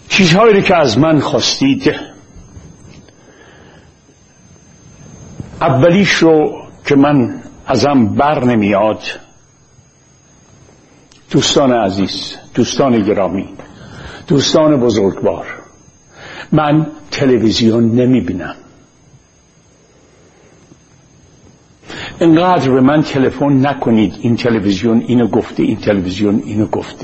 چیزهایی رو که از من خواستید، اولیش رو که من ازم بر نمیاد، دوستان عزیز، دوستان گرامی، دوستان بزرگوار، من تلویزیون نمی بینم. اینقدر به من تلفن نکنید این تلویزیون اینو گفته، این تلویزیون اینو گفته.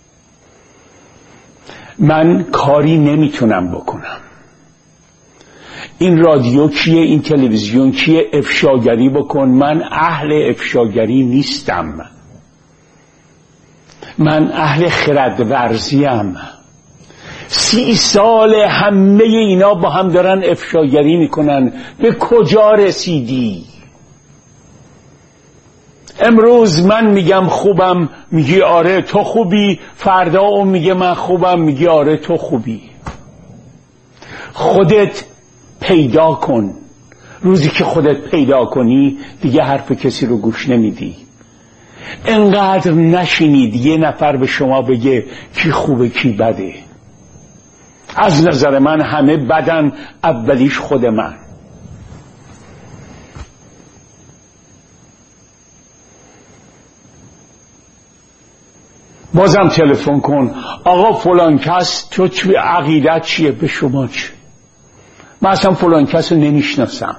من کاری نمیتونم بکنم. این رادیو کیه، این تلویزیون کیه، افشاگری بکن. من اهل افشاگری نیستم. من اهل خردورزیم. 30 سال همه اینا با هم دارن افشاگری میکنن. به کجا رسیدی؟ امروز من میگم خوبم، میگی آره تو خوبی، فردا اون میگه من خوبم، میگی آره تو خوبی. خودت پیدا کن. روزی که خودت پیدا کنی دیگه حرف کسی رو گوش نمیدی. انقدر نشینید یه نفر به شما بگه کی خوبه کی بده. از نظر من همه بدن، اولیش خود من. بازم تلفن کن، آقا فلان کس تو چی عقیدت چیه؟ به شما چی؟ من اصلا فلان کس رو نمیشناسم.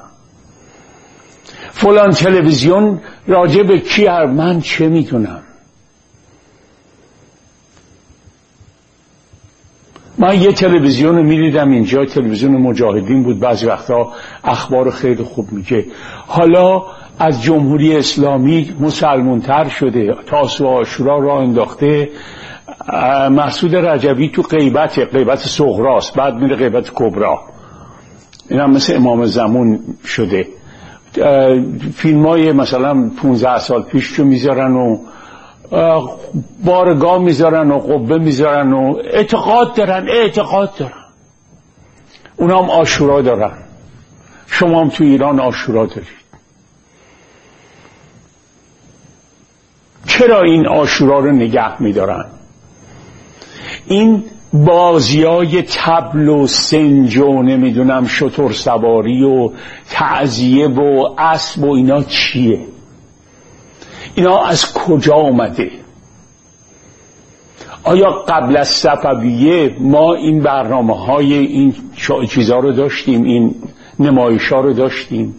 فلان تلویزیون راجع به کی من چه میدونم؟ من یه تلویزیون رو میدیدم اینجا، تلویزیون مجاهدین بود، بعضی وقتا اخبار خیلی خوب میگه. حالا از جمهوری اسلامی مسلمان‌تر شده، تاسوعا و عاشورا را انداخته. مسعود رجبی تو غیبت صغراست، بعد میره غیبت کبرا. این هم مثل امام زمان شده. فیلمای مثلا 15 سال پیش رو میذارن و بارگاه میذارن و قبه میذارن و اعتقاد دارن. اونا هم عاشورا دارن. شما هم تو ایران عاشورا دارید. چرا این عاشورا رو نگه میدارن؟ این بازیای طبل و سنج و نمیدونم شتر سواری و تعزیه و اسب و اینا چیه؟ اینا از کجا آمده؟ آیا قبل از صفویه ما این برنامه های این چیزا رو داشتیم، این نمایش ها رو داشتیم؟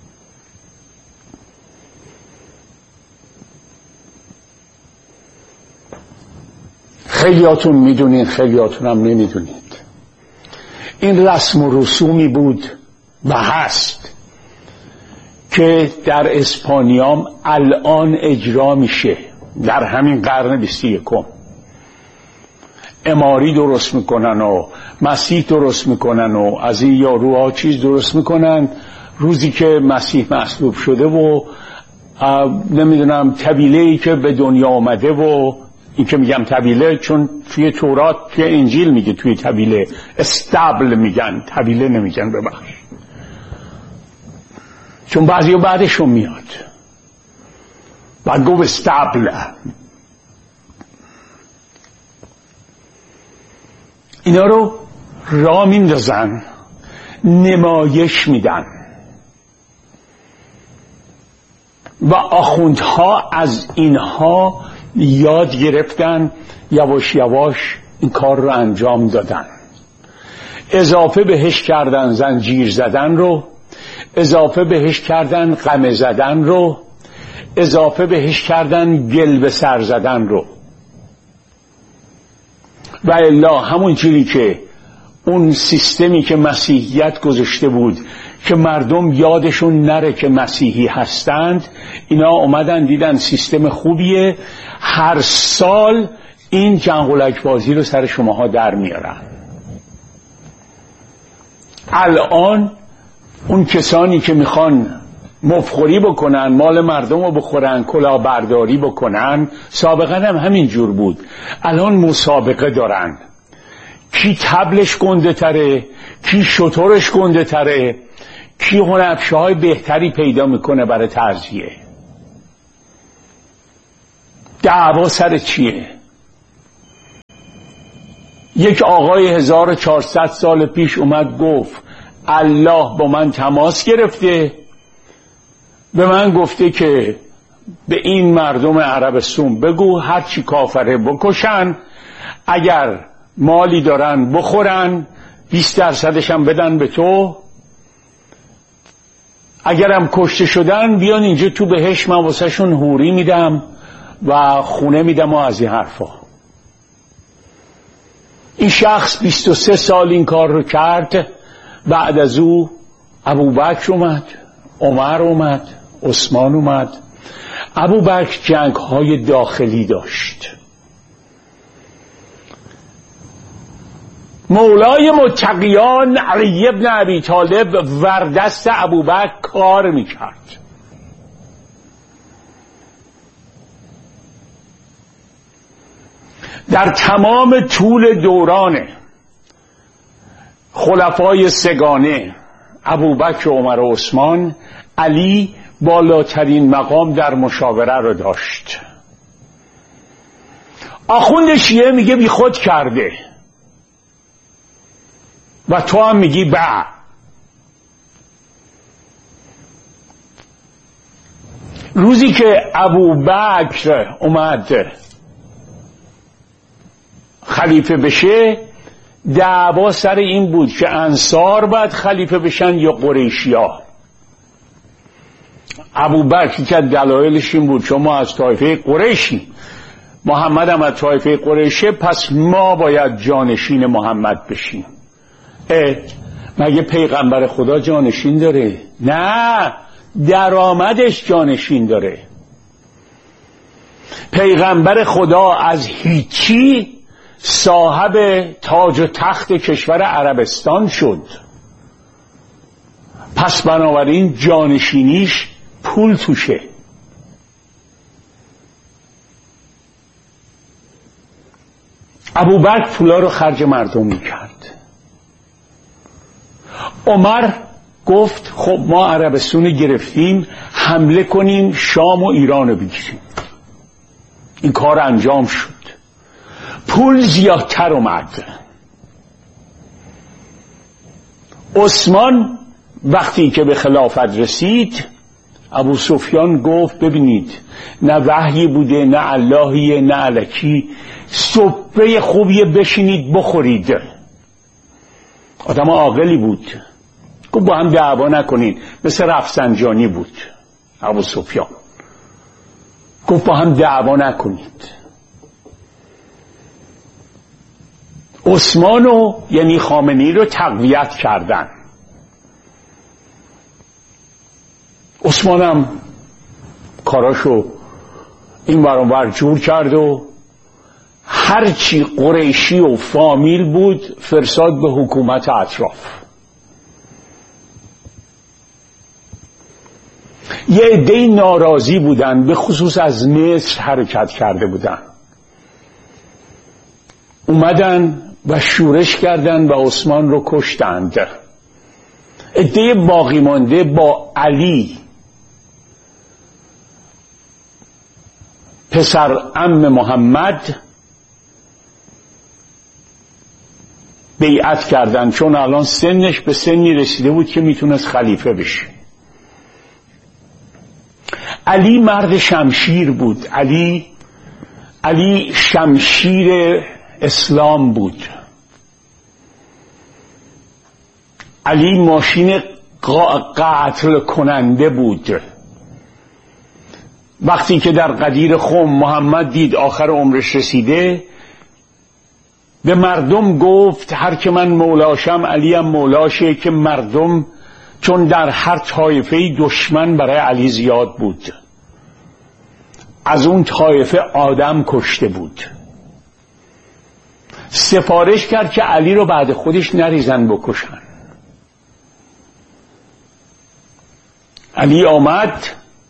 خیلیاتون میدونین، خیلیاتون هم نمیدونید. این رسم و رسومی بود و هست که در اسپانیام الان اجرا میشه، در همین قرن 21. اماری درست میکنن و مسیح درست میکنن و از این یاروها چیز درست میکنن. روزی که مسیح مصلوب شده و نمیدونم طبیله‌ای که به دنیا آمده، و این که میگم طبیله چون توی تورات توی انجیل میگه توی طبیله استابل میگن، طبیله نمیگن، ببخش، چون بعضی بعدشون میاد بعد گفت استابل. اینا رو را میندازن، نمایش میدن و آخوندها از اینها یاد گرفتن، یواش یواش این کار رو انجام دادن. اضافه بهش کردن زنجیر زدن رو، اضافه بهش کردن قمه زدن رو، اضافه بهش کردن گل به سر زدن رو. و الا همون چیزی که اون سیستمی که مسیحیت گذاشته بود که مردم یادشون نره که مسیحی هستند، اینا اومدن دیدن سیستم خوبیه، هر سال این جنگولک بازی رو سر شماها در میارن. الان اون کسانی که میخوان مفخوری بکنن، مال مردم رو بخورن، کلاهبرداری بکنن، سابقا هم همین جور بود. الان مسابقه دارن، کی طبلش گنده تره، کی شترش گنده تره، کی هنرپیشه های بهتری پیدا میکنه برای ترجیه. دعوا سر چیه؟ یک آقای 1400 سال پیش اومد گفت الله با من تماس گرفته، به من گفته که به این مردم عربستان بگو هرچی کافره بکشن، اگر مالی دارن بخورن، 20% هم بدن به تو، اگرم کشته شدن بیان اینجا تو بهشت، من واسه شون حوری میدم و خونه میدم و از این حرفا. این شخص 23 سال این کار رو کرد. بعد از او ابوبکر اومد، عمر اومد، عثمان اومد. ابوبکر جنگ های داخلی داشت. مولای متقیان علی ابن ابی طالب وردست ابوبکر کار میکرد. در تمام طول دوران خلفای سگانه ابوبکر، عمر و عثمان، علی بالاترین مقام در مشاوره رو داشت. آخوند شیعه میگه بی خود کرده و تو هم میگی با. روزی که ابوبکر اومد خلیفه بشه، دعوا سر این بود که انصار باید خلیفه بشن یا قریشیا. ابوبکر که دلایلش این بود شما از طایفه قریشی، محمد هم از طایفه قریشه، پس ما باید جانشین محمد بشیم. مگه پیغمبر خدا جانشین داره؟ نه، درآمدش جانشین داره. پیغمبر خدا از هیچی صاحب تاج و تخت کشور عربستان شد، پس بنابراین جانشینیش پول توشه. ابوبکر پولا رو خرج مردم میکرد. عمر گفت خب ما عربستان گرفتیم، حمله کنیم شام و ایران رو بگیریم. این کار انجام شد. پول زیادتر اومد. عثمان وقتی که به خلافت رسید، ابو سفیان گفت ببینید نه وحی بوده، نه اللهیه، نه الکی، سفره خوبیه بشینید بخورید. آدم عاقلی بود. گفت با هم دعوا نکنید. مثل رفسنجانی بود ابو سفیان. گفت با هم دعوا نکنید. عثمانو یعنی خامنه‌ای رو تقویت کردن. عثمانم کاراشو این ور اون ور جور کرد و هرچی قریشی و فامیل بود فرستاد به حکومت اطراف. یه عده ناراضی بودن، به خصوص از مصر حرکت کرده بودن، اومدن و شورش کردن و عثمان رو کشتند. عده باقی مانده با علی پسر عم محمد بیعت کردن، چون الان سنش به سنی رسیده بود که میتونست خلیفه بشه. علی مرد شمشیر بود. علی شمشیر اسلام بود. علی ماشین قتل کننده بود. وقتی که در غدیر خم محمد دید آخر عمرش رسیده، به مردم گفت هر که من مولاشم علی هم مولاشه، که مردم چون در هر طایفه دشمن برای علی زیاد بود، از اون طایفه آدم کشته بود. سفارش کرد که علی رو بعد خودش نریزن بکشن. علی آمد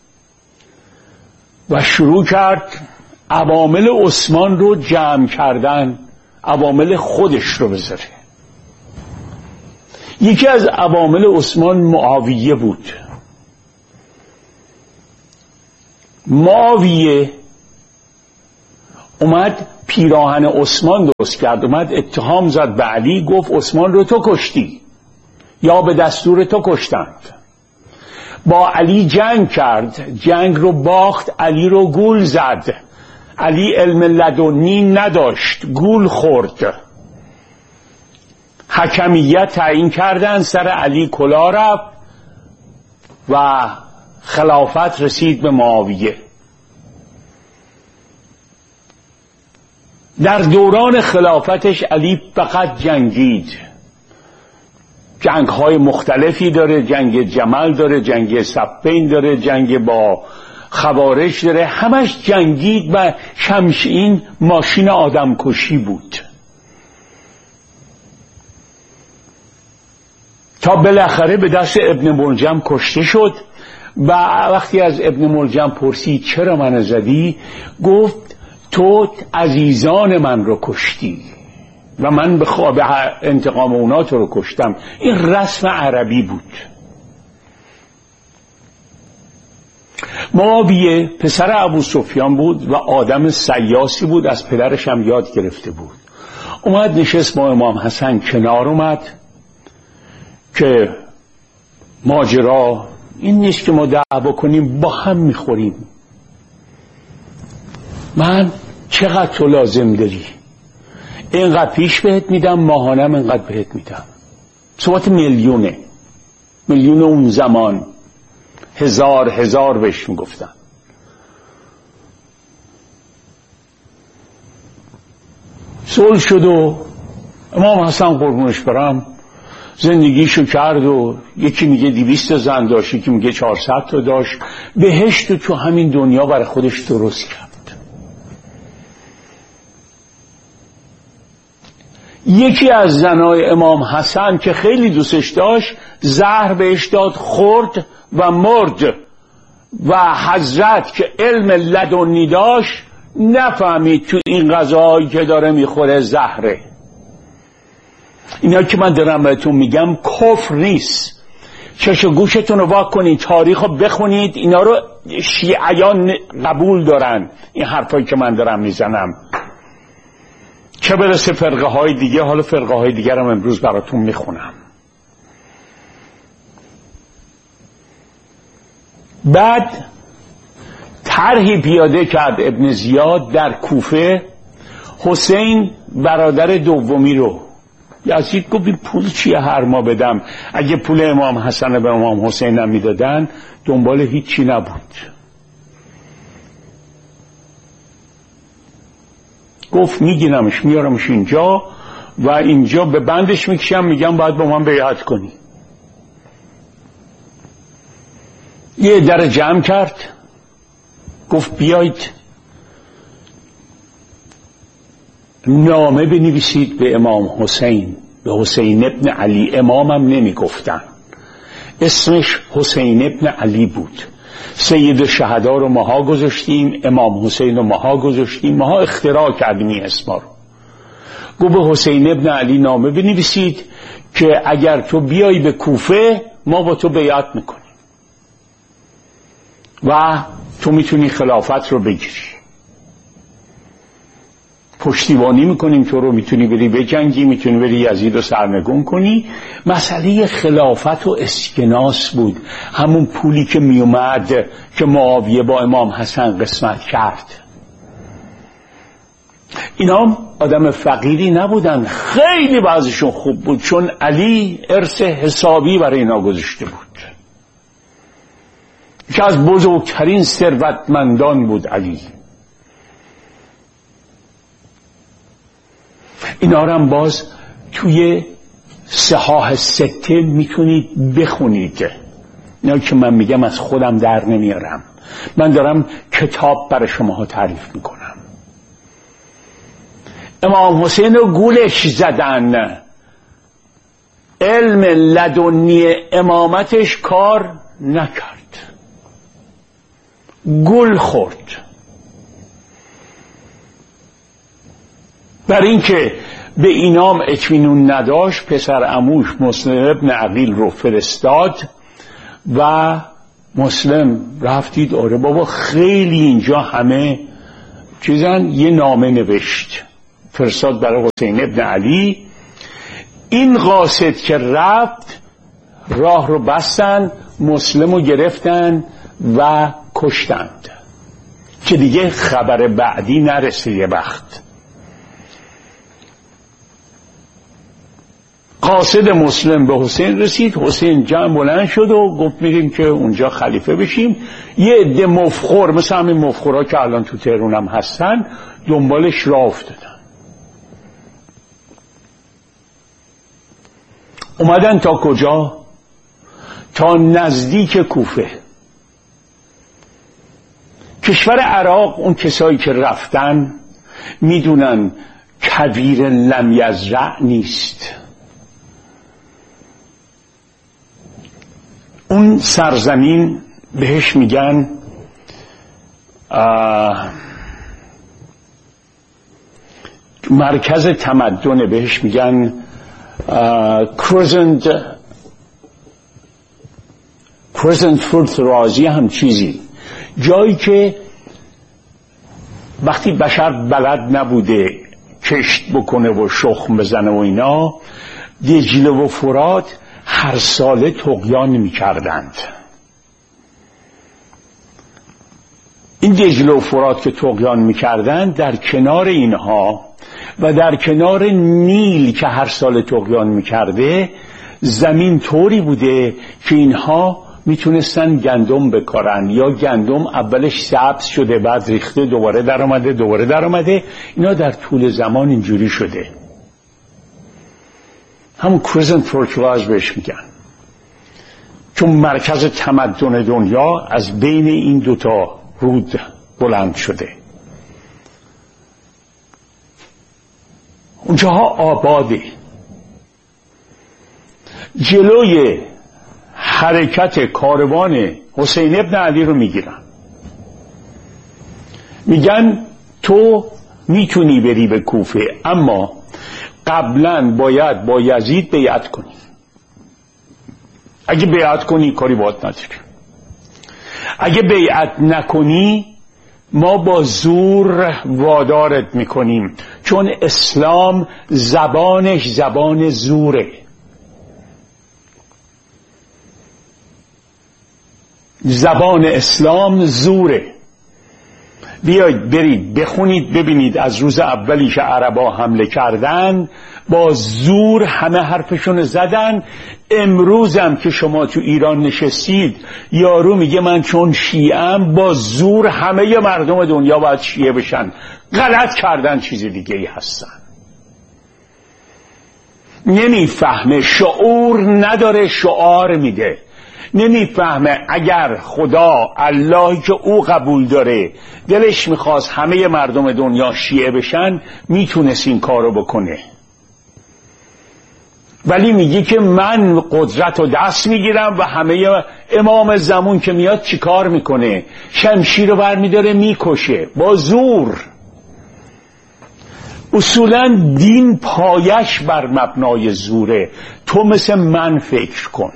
و شروع کرد عوامل عثمان رو جمع کردن، عوامل خودش رو بذاره. یکی از عوامل عثمان معاویه بود. معاویه اومد پیراهن عثمان درست کرد، اومد اتهام زد به علی، گفت عثمان رو تو کشتی یا به دستور تو کشتند. با علی جنگ کرد، جنگ رو باخت، علی رو گول زد. علی علم لدنی نداشت، گول خورد. حکمیت تعیین کردن، سر علی کلاه رفت و خلافت رسید به معاویه. در دوران خلافتش علی فقط جنگید. جنگ‌های مختلفی داره، جنگ جمل داره، جنگ صفین داره، جنگ با خوارج داره، همش جنگید و شمشین ماشین آدمکشی بود تا بالاخره به دست ابن ملجم کشته شد. و وقتی از ابن ملجم پرسید چرا من زدی، گفت تو عزیزان من رو کشتی و من به انتقام اونا تو رو کشتم. این رسم عربی بود. معاویه پسر ابو سفیان بود و آدم سیاسی بود، از پدرش هم یاد گرفته بود. اومد نشست با امام حسن کنار، اومد که ماجرا این نیست که ما دعوا کنیم، با هم میخوریم. من چقدر تو لازم داری؟ اینقدر پیش بهت میدم، ماهانم اینقدر بهت میدم. صحبت میلیونه، میلیون اون زمان، هزار بهش میگفتن. صلح شد و امام حسن قربونش برم زندگیشو کرد و یکی میگه 200 زن داشت، یکی میگه 400 تا داشت. بهشت تو همین دنیا برای خودش درست کرد. یکی از زنای امام حسن که خیلی دوستش داشت زهر بهش داد، خورد و مرد. و حضرت که علم لدنی داشت نفهمید تو این غذایی که داره میخوره زهره. اینا که من دارم بهتون میگم کفر نیست. چش و گوشتون رو وا کنید، تاریخ رو بخونید، اینا رو شیعیان قبول دارن، این حرفایی که من دارم میزنم. چه برسه فرقه های دیگه. حالا فرقه های دیگه رو امروز براتون میخونم. بعد طرحی پیاده کرد ابن زیاد در کوفه، حسین برادر دومی رو. یزید گفت این پول چیه هر ما بدم؟ اگه پول امام حسن به امام حسین نمیدادن دنبال هیچی نبود. گفت میگیرمش میارمش اینجا و اینجا به بندش میکشم، میگم باید با من بیعت کنی. یه در جمع کرد، گفت بیایید نامه بنویسید به امام حسین، به حسین ابن علی. امامم نمی گفتن، اسمش حسین ابن علی بود. سید شهدا رو ماها گذاشتیم، امام حسین رو ماها گذاشتیم، ماها اختراع کردیم این اسما رو. گفت به حسین ابن علی نامه بنویسید که اگر تو بیایی به کوفه ما با تو بیعت میکنیم و تو میتونی خلافت رو بگیری، پشتیبانی میکنیم تو رو، میتونی بری بجنگی، میتونی بری یزید رو سرنگون کنی. مسئله خلافت و اسکناس بود، همون پولی که میومد که معاویه با امام حسن قسمت کرد. اینا آدم فقیری نبودن، خیلی بعضشون خوب بود، چون علی ارث حسابی برای اینا گذاشته بود. که از بزرگترین ثروتمندان بود علی. اینا رو هم باز توی صحاح سته میتونید بخونید. اینا که من میگم از خودم در نمیارم، من دارم کتاب برای شماها تعریف میکنم. امام حسین رو گولش زدن، علم لدنی امامتش کار نکرد، گول خورد. بر اینکه به اینام اطمینان نداشت، پسر عموش مسلم ابن عقیل رو فرستاد و مسلم رفتید آره بابا خیلی اینجا همه یه نامه نوشت فرستاد برای حسین ابن علی. این قاصد که رفت راه رو بستن، مسلم رو گرفتن و کشتند که دیگه خبر بعدی نرسه. یه وقت قاصد مسلم به حسین رسید، حسین جمع بلند شد و گفت میریم که اونجا خلیفه بشیم. یه عده مفخور مثل همین مفخورها که الان تو تهران هم هستن دنبالش راه افتادن، اومدن تا کجا؟ تا نزدیک کوفه. کشور عراق اون کسایی که رفتن میدونن کویر لم یزرع نیست. اون سرزمین بهش میگن مرکز تمدن، بهش میگن کرزنت فورت رازی هم چیزی، جایی که وقتی بشر بلد نبوده کشت بکنه و شخم بزنه و اینا، دجله و فرات هر ساله طغیان میکردند. این دجله و فرات که طغیان میکردند، در کنار اینها و در کنار نیل که هر سال طغیان میکرده، زمین طوری بوده که اینها میتونستن گندم بکارن، یا گندم اولش سبز شده بعد ریخته دوباره در آمده. اینا در طول زمان اینجوری شده. همون کرزنت فورتلاز بهش میگن، چون مرکز تمدن دنیا از بین این دوتا رود بلند شده. اونجاها آباده. جلوی حرکت کاروان حسین ابن علی رو میگیرن، میگن تو میتونی بری به کوفه، اما قبلا باید با یزید بیعت کنی. اگه بیعت کنی کاری باید نداری، اگه بیعت نکنی ما با زور وادارت میکنیم، چون اسلام زبانش زبان زوره. زبان اسلام زوره. بیایید برید بخونید ببینید از روز اولی که عربا حمله کردن با زور همه حرفشون زدن. امروزم که شما تو ایران نشستید یارو میگه من چون شیعم با زور همه مردم دنیا باید شیعه بشن. غلط کردن، چیز دیگه ای هستن. نمیفهمه، شعور نداره، شعار میده. نمیفهمه اگر خدا اللهی که او قبول داره دلش میخواست همه مردم دنیا شیعه بشن میتونست این کارو بکنه، ولی میگه که من قدرت رو دست میگیرم و همه امام زمان که میاد چی کار میکنه؟ شمشیر رو برمیداره میکشه با زور. اصولا دین پایش بر مبنای زوره. تو مثل من فکر کن.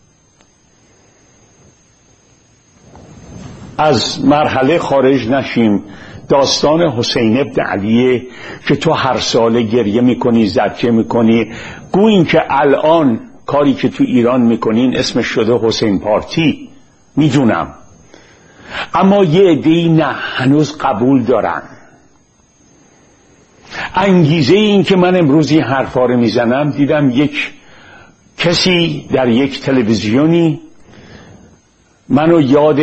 از مرحله خارج نشیم. داستان حسین ابن علیه که تو هر ساله گریه میکنی، زجه میکنی، گویین که الان کاری که تو ایران میکنین اسمش شده حسین پارتی، میدونم، اما یه عده‌ای نه، هنوز قبول دارن. انگیزه این که من امروز این حرفا رو میزنم، دیدم یک کسی در یک تلویزیونی منو یاد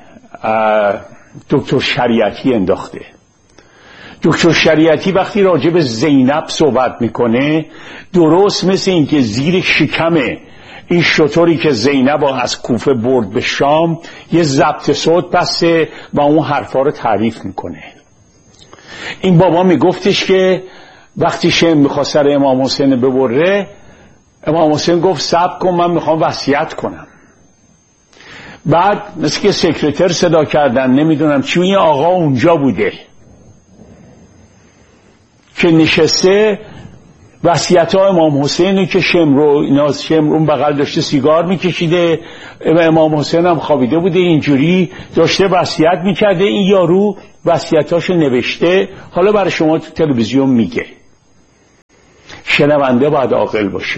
دکتر شریعتی انداخته. دکتر شریعتی وقتی راجع به زینب صحبت میکنه درست مثل این که زیر شکم این شطوری که زینب از کوفه برد به شام یه ضبط صوت بسته و اون حرفا رو تعریف میکنه. این بابا میگفتش که وقتی شم میخواست سر امام حسین ببره، امام حسین گفت صبر کن من میخوام وصیت کنم. بعد مثل که سکرتر صدا کردن، نمیدونم چی، این آقا اونجا بوده که نشسته وصیت‌های امام حسینی که شمرون بغل داشته سیگار میکشیده و امام حسین هم خوابیده بوده، اینجوری داشته وصیت میکرده، این یارو وصیتاشو نوشته، حالا برای شما تو تلویزیون میگه. شنونده باید عاقل باشه.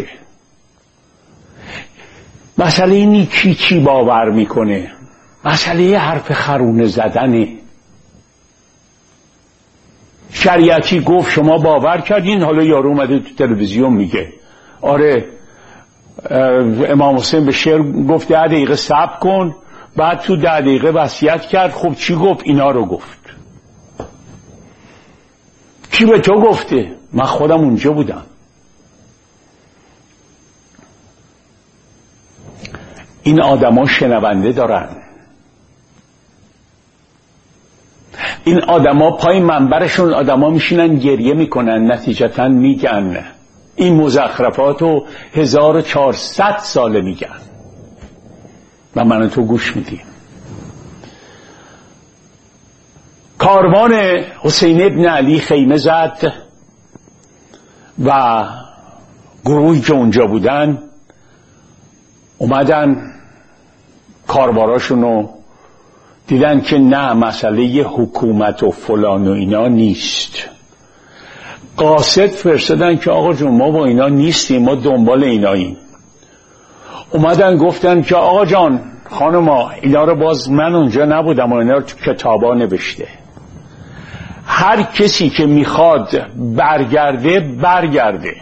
مسئله نیکی چی باور میکنه؟ مسئله حرف خرونه زدنه. شریعتی گفت شما باور کردین، حالا یارو اومده تو تلویزیون میگه آره امام حسین به شعر گفت 10 دقیقه صبر کن، بعد تو 10 دقیقه وصیت کرد. خب چی گفت؟ اینا رو گفت. کی به تو گفته؟ من خودم اونجا بودم. این آدما شنونده دارن. این آدما پای منبرشون آدما میشینن گریه میکنن، نتیجتا میگن. این مزخرفاتو 1400 ساله میگن و من تو گوش میدیم. کاروان حسین ابن علی خیمه زد و گروهی که اونجا بودن اومدن کارباراشونو دیدن که نه، مسئله حکومت و فلان و اینا نیست. قاصد فرستادن که آقا جون ما با اینا نیستیم، ما دنبال ایناییم. اومدن گفتن که آقا جان خانما اینا رو باز من اونجا نبودم و اینا رو تو کتابا نوشته، هر کسی که میخواد برگرده.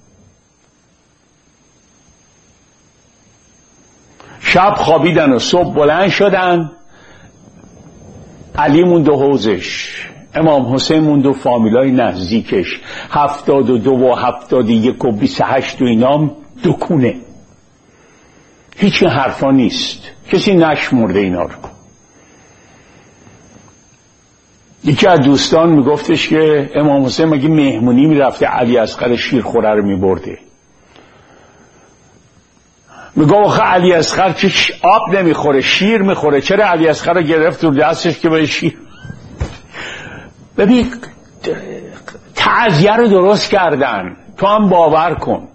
شب خوابیدن و صبح بلند شدن. علی موند و حوزش، امام حسین موند و فامیلای نزدیکش، 72 و 71 و 28 و اینام دکونه. هیچ حرفا نیست، کسی نشمرده اینا رو. یکی از دوستان میگفتش که امام حسین مگه مهمونی میرفته علی اصغر شیرخوره رو میبرده؟ میگه آخه علی اصغر که آب نمیخوره شیر میخوره، چرا علی اصغر رو گرفت رو دستش که به شیر؟ ببین تعزیه رو درست کردن، تو هم باور کن.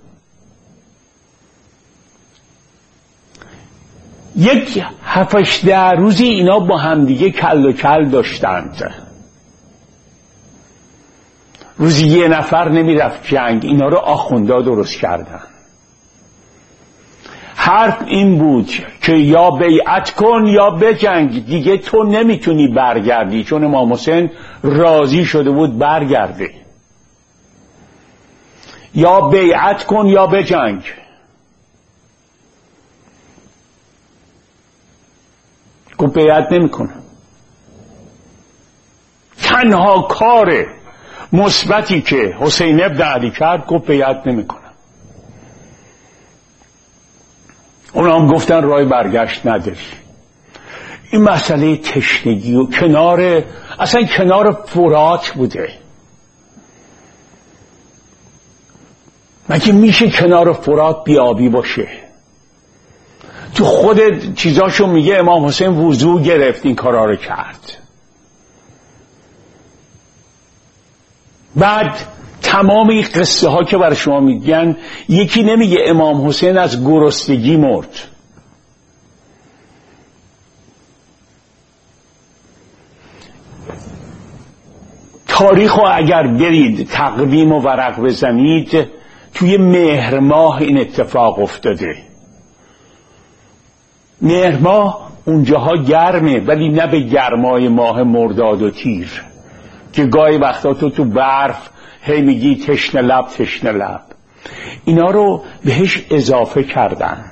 یک 7-8 روزی اینا با همدیگه کل و کل داشتند. روزی یه نفر نمیرفت جنگ، اینا رو آخوندا درست کردن. حرف این بود که یا بیعت کن یا بجنگ، دیگه تو نمیتونی برگردی، چون امام حسین راضی شده بود برگرده. یا بیعت کن یا بجنگ. گفت بیعت نمیکنم. تنها کار مثبتی که حسین ابن علی کرد گفت بیعت نمیکنم. اونا هم گفتن راه برگشت نداری. این مسئله تشنگی و اصلا کنار فرات بوده. مگه میشه کنار فرات بیابی باشه؟ تو خود چیزاشو میگه امام حسین وضو گرفت این کارا رو کرد. بعد تمام این قصه ها که برای شما میگن، یکی نمیگه امام حسین از گرسنگی مرد. تاریخ رو اگر برید تقویم و ورق بزنید، توی مهر ماه این اتفاق افتاده. مهر ماه اونجاها گرمه، ولی نه به گرمای ماه مرداد و تیر که گاهی وقتا تو برف هی میگی تشنه لب. اینا رو بهش اضافه کردن.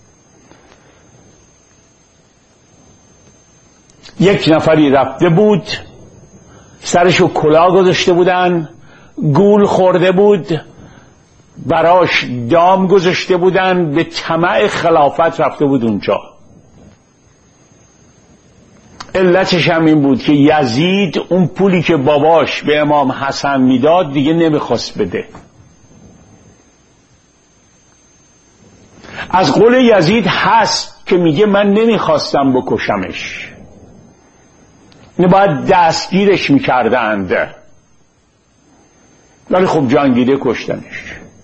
یک نفری رفته بود، سرشو کلاه گذاشته بودن، گول خورده بود، براش دام گذاشته بودن، به طمع خلافت رفته بود اونجا. علتش هم این بود که یزید اون پولی که باباش به امام حسن میداد دیگه نمیخواست بده. از قول یزید هست که میگه من نمیخواستم بکشمش، اینه باید دستگیرش میکردند، ولی خب جنگیده کشتنش.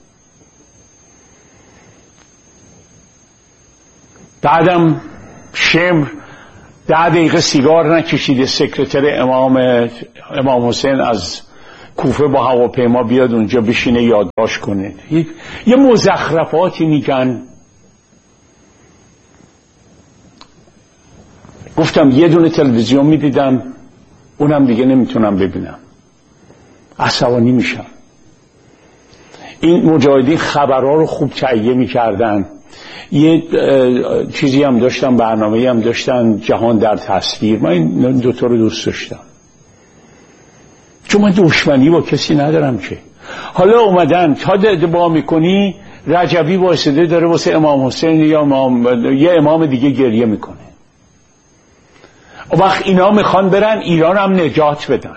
بعدم شمر 10 دقیقه سیگار نکشیده سکرتر امام حسین از کوفه با هواپیما بیاد اونجا بشینه یادداشت کنه. یه مزخرفاتی میگن. گفتم یه دونه تلویزیون میدیدم، اونم دیگه نمیتونم ببینم، عصبانی میشم. این مجاهدین خبرها رو خوب تهیه میکردن. یه چیزی هم داشتن، برنامه‌ای هم داشتن، جهان در تصویر. من این دوتا رو دوست داشتم، چون من دشمنی با کسی ندارم که. حالا اومدن تا دعا میکنی رجبی واسطه داره واسه امام حسین یا یه امام دیگه گریه میکنه. و وقت اینا میخوان برن ایران هم نجات بدن.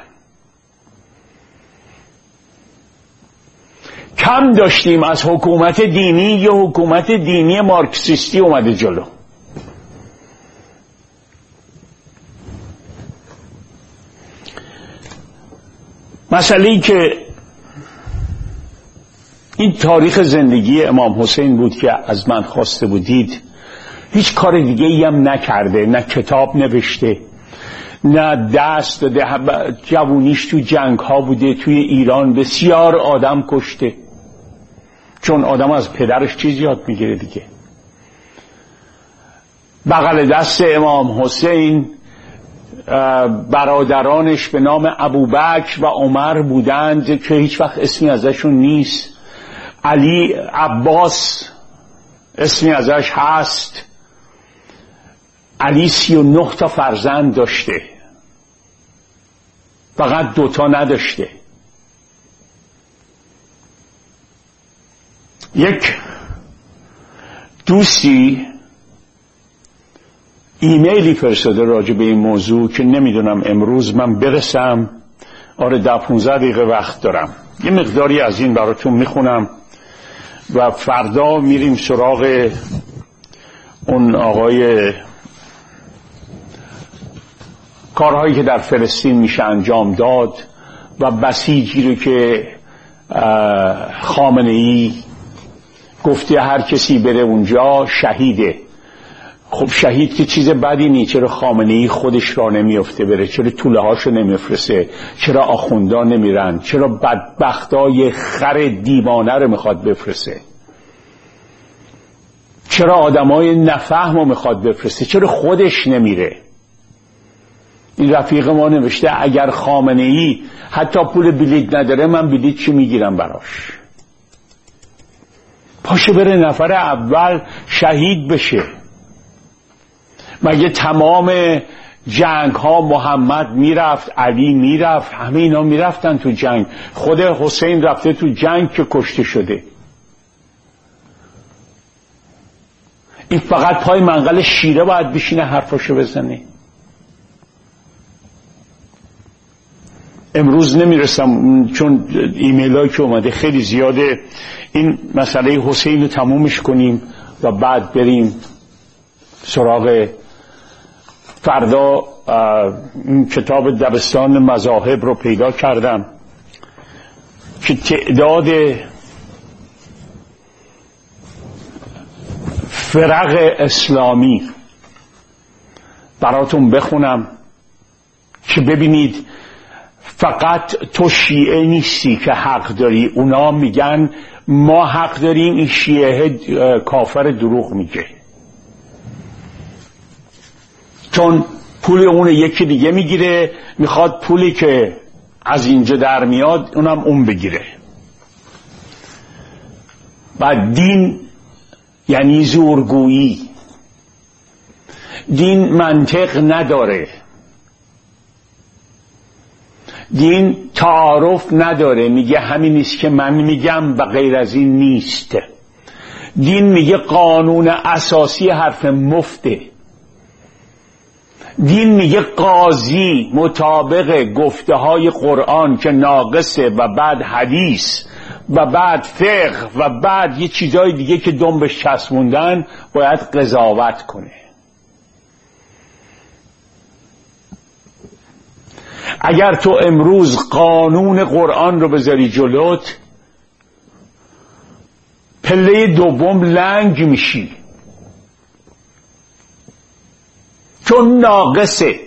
کم داشتیم از حکومت دینی، یه حکومت دینی مارکسیستی اومده جلو. مسئله ای که این تاریخ زندگی امام حسین بود که از من خواسته بودید. هیچ کار دیگه ای هم نکرده، نه کتاب نوشته، نه دست داده. جوونیش تو جنگ ها بوده، توی ایران بسیار آدم کشته، چون آدم از پدرش چیز یاد میگیره دیگه. بغل دست امام حسین برادرانش به نام ابوبکر و عمر بودند که هیچ وقت اسمی ازشون نیست. علی عباس اسمی ازش هست. علی 39 تا فرزند داشته، فقط 2 تا نداشته. یک دوستی ایمیلی فرستاده راجع به این موضوع که نمیدونم امروز من برسم. آره 10-15 دقیقه وقت دارم، یه مقداری از این براتون میخونم و فردا میریم سراغ اون آقای کارهایی که در فلسطین میشه انجام داد و بسیجی رو که خامنه‌ای گفته هر کسی بره اونجا شهیده. خب شهید که چیز بدی نیست، چرا خامنه‌ای خودش را نمیفته بره؟ چرا توله هاشو نمیفرسته؟ چرا آخوندا نمیرن؟ چرا بدبختای خر دیوانه رو میخواد بفرسته؟ چرا آدمای نفهمو میخواد بفرسته؟ چرا خودش نمیره؟ این رفیق ما نوشته اگر خامنه‌ای حتی پول بلیط نداره من بلیط چی میگیرم براش؟ پاشه بره نفر اول شهید بشه. مگه تمام جنگ ها محمد میرفت، علی میرفت، همه اینا میرفتن تو جنگ. خود حسین رفته تو جنگ که کشته شده. این فقط پای منقل شیره باید بشینه حرفاشو بزنه. امروز نمیرسم چون ایمیل هایی که اومده خیلی زیاده. این مسئله حسین رو تمومش کنیم و بعد بریم سراغ فردا. این کتاب دبستان مذاهب رو پیدا کردم که تعداد فرق اسلامی براتون بخونم که ببینید فقط تو شیعه نیستی که حق داری. اونا میگن ما حق داریم، این شیعه کافر دروغ میگه، چون پول اون یکی دیگه میگیره، میخواد پولی که از اینجا در میاد اونم اون بگیره. بعد دین یعنی زورگویی. دین منطق نداره، دین تعارف نداره. میگه همین نیست که من میگم و غیر از این نیست. دین میگه قانون اساسی حرف مفته. دین میگه قاضی مطابق گفته های قرآن که ناقصه و بعد حدیث و بعد فقه و بعد یه چیزای دیگه که دنبش چسبوندن باید قضاوت کنه. اگر تو امروز قانون قرآن رو بذاری جلوت، پله دوم لنگ میشی. چون ناقصه.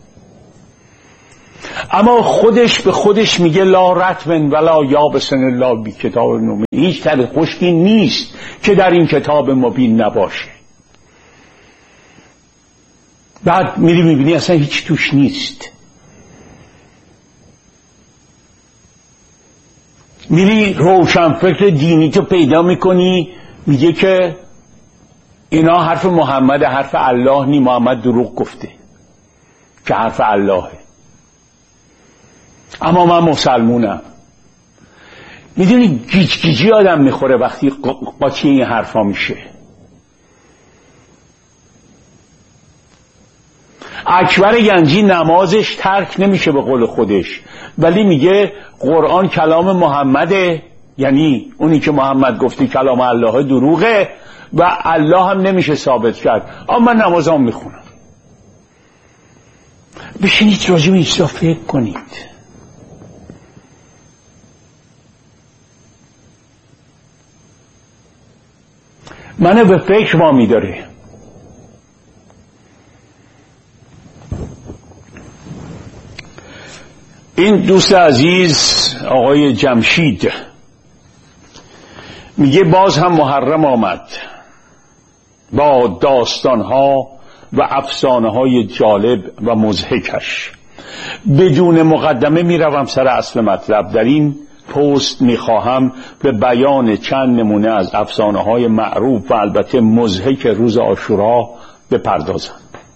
اما خودش به خودش میگه لا رطب ولا یابس الا بی کتاب مبین. هیچ تر خشکی نیست که در این کتاب مبین نباشه. بعد میری میبینی اصلا هیچ توش نیست. میری روشنفکر دینی تو پیدا میکنی میگه که اینا حرف محمد، حرف الله نی، محمد دروغ گفته که حرف اللهه. اما من مسلمونم. میدونی گیج گیجی آدم میخوره وقتی قاطی این حرفا میشه. اکبر گنجی نمازش ترک نمیشه به قول خودش، ولی میگه قرآن کلام محمده، یعنی اونی که محمد گفتی کلام الله دروغه و الله هم نمیشه ثابت کرد. اما من نمازام میخونم. بشینید راجع به این چیزا فکر کنید. منو به فکر وامی داره. این دوست عزیز آقای جمشید میگه باز هم محرم آمد با داستانها و افسانه‌های جالب و مضحکش. بدون مقدمه میروم سر اصل مطلب. در این پست میخواهم به بیان چند نمونه از افسانه‌های معروف و البته مضحک روز عاشورا بپردازم.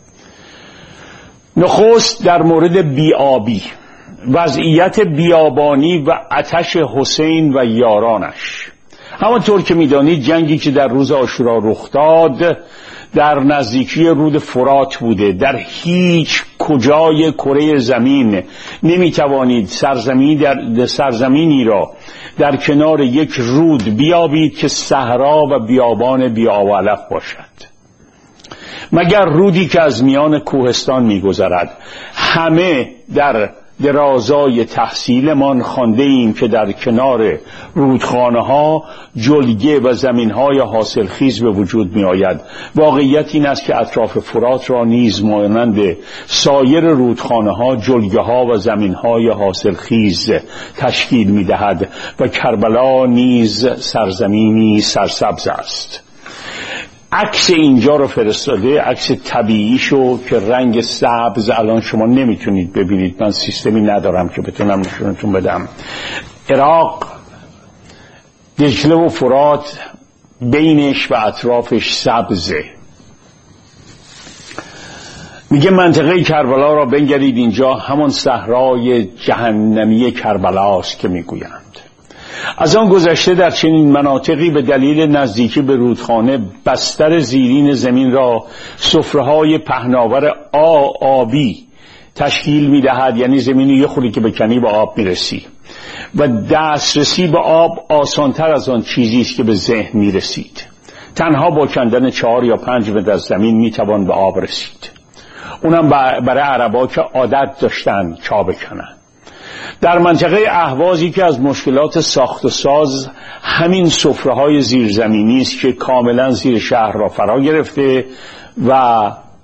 نخست در مورد بیابی، وضعیت بیابانی و آتش حسین و یارانش. همانطور که میدانید جنگی که در روز عاشورا رخ داد در نزدیکی رود فرات بوده. در هیچ کجای کره زمین نمیتوانید سرزمینی را در کنار یک رود بیابید که صحرا و بیابان بی‌علف باشد، مگر رودی که از میان کوهستان میگذرد. همه در درازای تحصیلمان خوانده ایم که در کنار رودخانه ها جلگه و زمین های حاصلخیز به وجود می آید. واقعیت این است که اطراف فرات را نیز مانند سایر رودخانه ها جلگه ها و زمین های حاصلخیز تشکیل می دهد و کربلا نیز سرزمینی سرسبز است. عکس اینجا رو فرستاده، عکس طبیعیشو که رنگ سبز الان شما نمیتونید ببینید، من سیستمی ندارم که بتونم نشونتون بدم. عراق، دجله و فرات بینش و اطرافش سبزه. میگه منطقه کربلا را بنگرید، اینجا همان صحرای جهنمی کربلاست که میگویند. از آن گذشته در چنین مناطقی به دلیل نزدیکی به رودخانه بستر زیرین زمین را سفره‌های پهناور آبی تشکیل می‌دهد، یعنی زمینی یه خوری که بکنی به آب میرسی و دسترسی به آب آسانتر از آن چیزی است که به ذهن میرسید. تنها با کندن 4 یا 5 متر از زمین میتوان به آب رسید. اونم برای عربا که عادت داشتن چا بکنن. در منطقه اهوازی که از مشکلات ساخت و ساز همین سفره‌های زیرزمینی است که کاملا زیر شهر را فرا گرفته و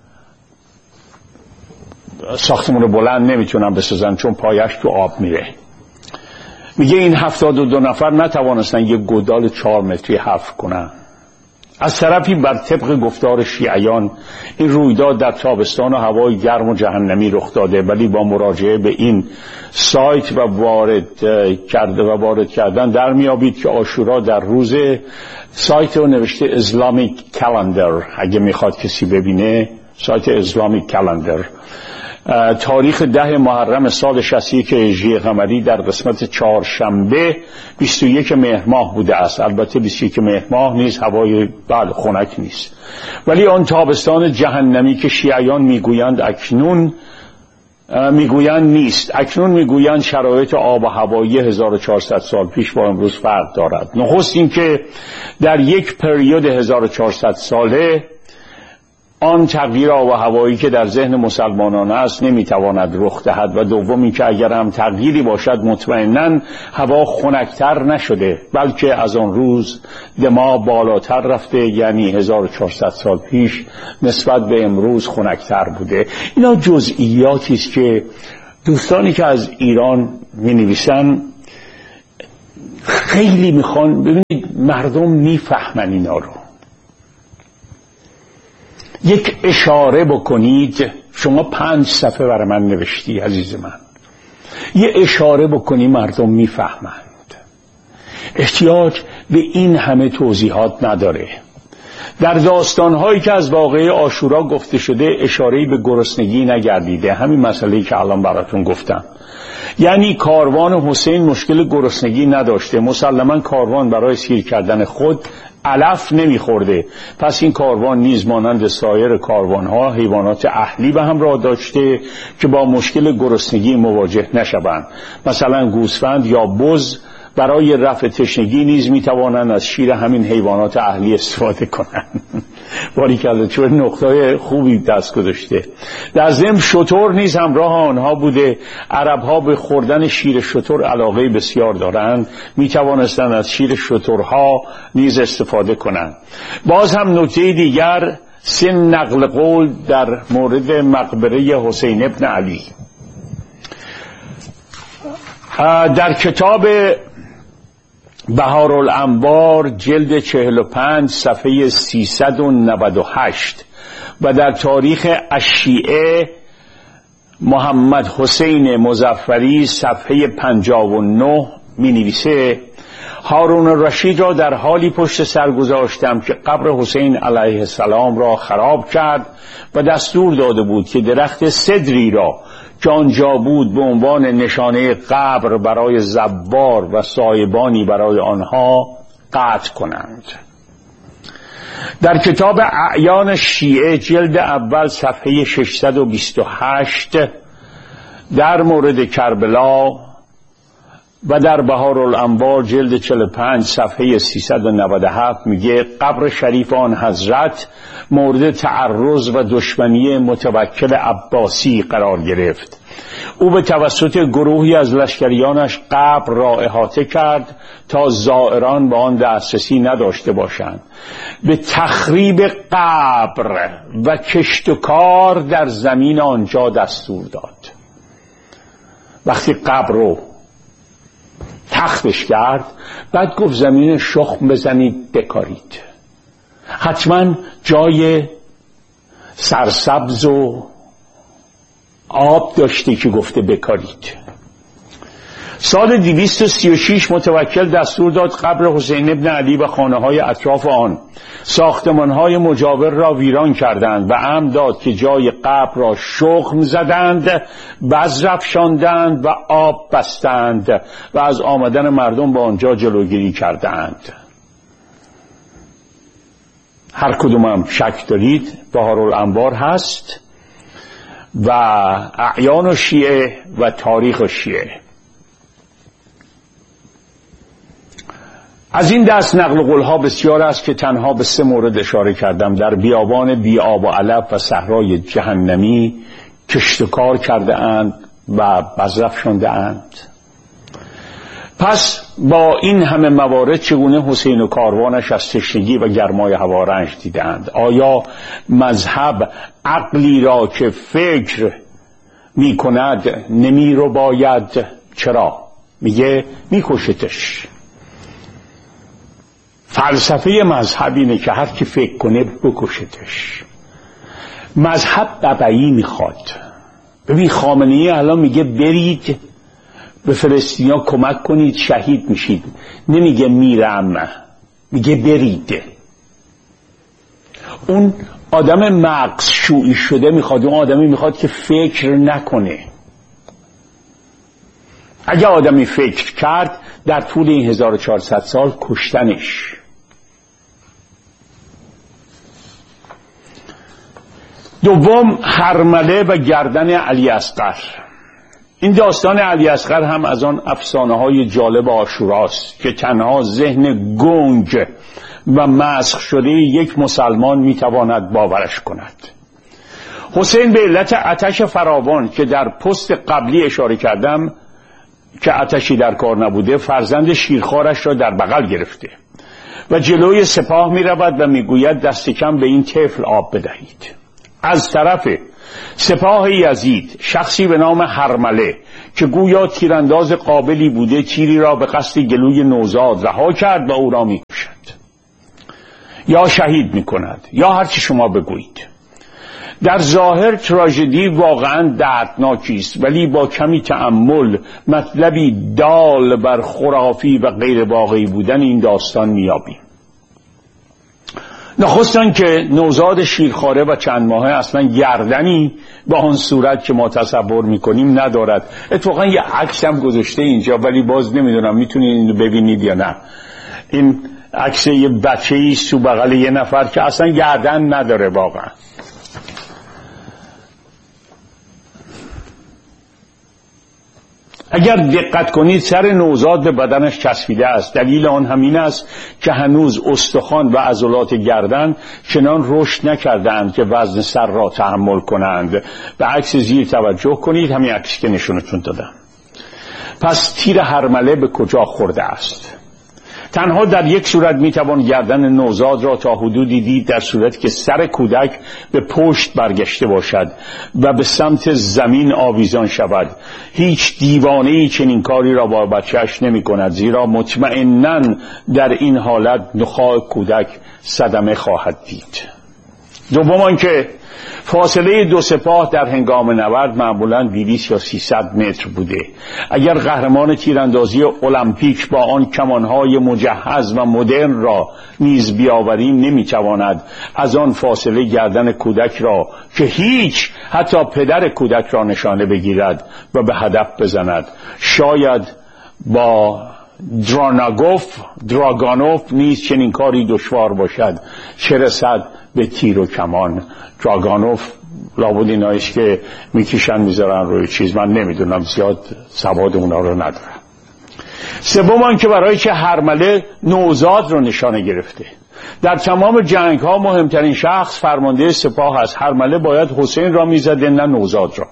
ساختمان بلند نمیتونن بسازن چون پایش تو آب میره. میگه این 72 نفر نتوانستن یک گودال 4 متری حفر کنن. از طرفی بر طبق گفتار شیعیان این رویداد در تابستان و هوای گرم و جهنمی رخ داده، ولی با مراجعه به این سایت و وارد کردن در میابید که عاشورا در روز، سایت رو نوشته اسلامیک کلندر، اگه میخواد کسی ببینه سایت اسلامیک کلندر، تاریخ 10 محرم سال 61 هجری قمری در قسمت چهارشنبه 21 مهر ماه بوده است. البته 21 مهر ماه نیست، هوای خنک نیست، ولی آن تابستان جهنمی که شیعیان میگویند نیست. اکنون میگویند شرایط آب و هوایی 1400 سال پیش با امروز فرق دارد. نخست این که در یک پریود 1400 ساله آن تغییر آب و هوایی که در ذهن مسلمانان است نمیتواند رخ دهد و دوم اینکه اگر هم تغییری باشد مطمئناً هوا خنکتر نشده بلکه از آن روز دما بالاتر رفته، یعنی 1400 سال پیش نسبت به امروز خنکتر بوده. اینا جزئیاتی است که دوستانی که از ایران می‌نویسن خیلی میخوان. ببینید مردم میفهمن اینا رو. یک اشاره بکنید، شما 5 صفحه برای من نوشتی عزیز من، یه اشاره بکنی مردم میفهمند. احتیاج به این همه توضیحات نداره. در داستانهایی که از واقعه عاشورا گفته شده اشاره‌ای به گرسنگی نگردیده. همین مسئله‌ای که الان براتون گفتم، یعنی کاروان حسین مشکل گرسنگی نداشته، مسلماً کاروان برای سیر کردن خود علف نمیخورده، پس این کاروان نیز مانند سایر کاروانها حیوانات اهلی به همراه داشته که با مشکل گرسنگی مواجه نشوند. مثلا گوسفند یا بز برای رفع تشنگی نیز میتوانند از شیر همین حیوانات اهلی استفاده کنند. باریکلا، چون نقطه خوبی دست گذاشته. در ضمن شتر نیز همراه آنها بوده. عربها به خوردن شیر شتر علاقه بسیار دارند، میتوانستند از شیر شترها نیز استفاده کنند. باز هم نکته دیگر، سن نقل قول در مورد مقبره حسین ابن علی. در کتاب بهارالانوار جلد 45 صفحه 398 و در تاریخ الشیعه محمد حسین مظفری صفحه 59 می نویسه: هارون الرشید را در حالی پشت سر گذاشتم که قبر حسین علیه السلام را خراب کرد و دستور داده بود که درخت سدری را که آنجا بود به عنوان نشانه قبر برای زوار و سایبانی برای آنها قطع کنند. در کتاب اعیان شیعه جلد اول صفحه 628 در مورد کربلا و در بهارالانوار جلد 45 صفحه 397 میگه قبر شریف آن حضرت مورد تعرض و دشمنی متوکل عباسی قرار گرفت. او به توسط گروهی از لشکریانش قبر را احاطه کرد تا زائران به آن دسترسی نداشته باشند. به تخریب قبر و کشت و کار در زمین آنجا دستور داد. وقتی قبر رو تختش کرد، بعد گفت زمین شخم بزنید بکارید. حتما جای سرسبز و آب داشته که گفته بکارید. سال 236 متوکل دستور داد قبر حسین ابن علی و خانه‌های اطراف آن، ساختمان‌های مجاور را ویران کردند و امر داد که جای قبر را شخم زدند، بذر افشاندند و آب بستند و از آمدن مردم به آنجا جلوگیری کردند. هر کدوم هم شک دارید بهارالانوار هست و اعیان شیعه و تاریخ شیعه. از این دست نقل قولها بسیار است که تنها به 3 مورد اشاره کردم. در بیابان بی آب و علف و صحرای جهنمی کشت و کار کرده اند و بذر افشانده اند. پس با این همه موارد چگونه حسین و کاروانش از تشنگی و گرمای هوا رنج دیدند؟ آیا مذهب عقلی را که فکر می کند نمی رو باید؟ چرا؟ میگه میکشتش. فلسفه مذهب اینه که هر کی فکر کنه بکشتش. مذهب ببعی میخواد. ببین خامنه‌ای الان میگه برید به فلسطینیا کمک کنید شهید میشید، نمیگه میرم، میگه برید. اون آدم مغز شویی شده میخواد، اون آدمی میخواد که فکر نکنه. اگه آدمی فکر کرد در طول این 1400 سال کشتنش. دوم، هرمله و گردن علی اصغر. این داستان علی اصغر هم از آن افسانه‌های جالب عاشوراست که تنها ذهن گنگ و مسخ شده یک مسلمان میتواند باورش کند. حسین به علت آتش فراوان که در پست قبلی اشاره کردم که آتشی در کار نبوده، فرزند شیرخوارش را در بغل گرفته و جلوی سپاه می رود و می گوید دست کم به این طفل آب بدهید. از طرف سپاه یزید شخصی به نام هرمله که گویا تیرانداز قابلی بوده، تیری را به قصد گلوی نوزاد رها کرد و او را می کشد یا شهید می کند یا هر چی شما بگویید. در ظاهر تراژدی واقعا دردناکی است، ولی با کمی تأمل مطلبی دال بر خرافی و غیر واقعی بودن این داستان میابیم. نخستان که نوزاد شیرخواره و چند ماهه اصلا گردنی به آن صورت که ما تصور میکنیم ندارد. اتفاقا یه عکس هم گذاشته اینجا، ولی باز نمیدونم میتونید اینو ببینید یا نه. این عکس یه بچه‌ای تو بغل یه نفر که اصلا گردن نداره واقعا. اگر دقت کنید سر نوزاد به بدنش چسبیده است. دلیل آن همین است که هنوز استخوان و عضلات گردن چنان رشد نکردند که وزن سر را تحمل کنند. به عکس زیر توجه کنید، همین عکسی که نشونتون دادم. پس تیر هرمله به کجا خورده است؟ تنها در یک صورت میتوان گردن نوزاد را تا حدودی دید، در صورتی که سر کودک به پشت برگشته باشد و به سمت زمین آویزان شود. هیچ دیوانه‌ای چنین کاری را با بچه‌اش نمی کند، زیرا مطمئناً در این حالت نخاع کودک صدمه خواهد دید. دوم آنکه فاصله دو سپاه در هنگام نبرد معمولاً 200 یا 300 متر بوده. اگر قهرمان تیراندازی المپیک با آن کمانهای مجهز و مدرن را نیز بیاوریم، نمیتواند از آن فاصله گردن کودک را که هیچ حتی پدر کودک را نشانه بگیرد و به هدف بزند. شاید با دراگانوف نیز چنین کاری دشوار باشد، چه رسد به تیر و کمان. دراگانوف لابد اینایش که میکشن میذارن روی چیز، من نمیدونم، زیاد سواد اونا رو ندارم. سوم آن که برای چه هرمله نوزاد رو نشانه گرفته. در تمام جنگ ها مهمترین شخص فرمانده سپاه است. هرمله باید حسین را میزده، نه نوزاد را.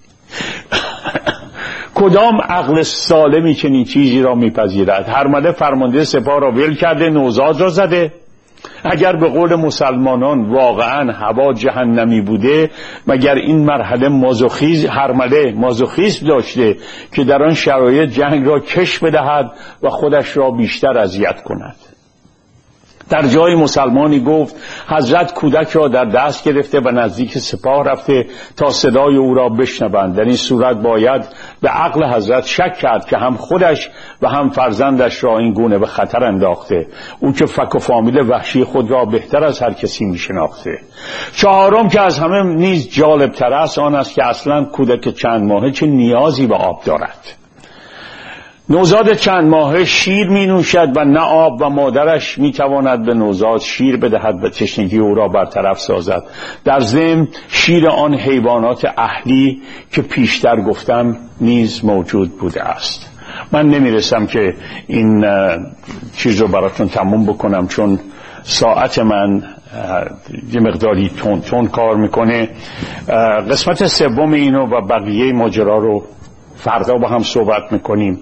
کدام عقل سالمی چنین چیزی را میپذیرد؟ هرمله فرمانده سپاه را ول کرده، نوزاد را زده. اگر به قول مسلمانان واقعا هوا جهنمی بوده، مگر این مرحله هرمله مازوخیسم داشته که در آن شرایط جنگ را کش بدهد و خودش را بیشتر اذیت کند؟ در جای مسلمانی گفت حضرت کودک را در دست گرفته و نزدیک سپاه رفته تا صدای او را بشنوند. در این صورت باید به عقل حضرت شک کرد که هم خودش و هم فرزندش را این گونه به خطر انداخته، او که فک و فامیل وحشی خود را بهتر از هر کسی می شناخته. چهارم که از همه نیز جالب تر است آن است که اصلا کودک چند ماهه چه نیازی به آب دارد. نوزاد چند ماهه شیر می نوشد و نه آب، و مادرش می تواند به نوزاد شیر بدهد و تشنگی او را برطرف سازد. در ضمن شیر آن حیوانات اهلی که پیشتر گفتم نیز موجود بوده است. من نمیرسم که این چیز رو براتون تموم بکنم، چون ساعت من یه مقداری تون کار میکنه. قسمت سوم اینو و بقیه ماجرا رو فردا با هم صحبت میکنیم.